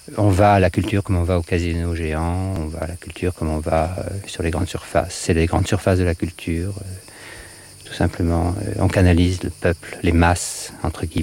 On va à la culture comme on va au casino géant, on va à la culture comme on va sur les grandes surfaces. C'est les grandes surfaces de la culture, tout simplement. On canalise le peuple, les masses, entre guillemets.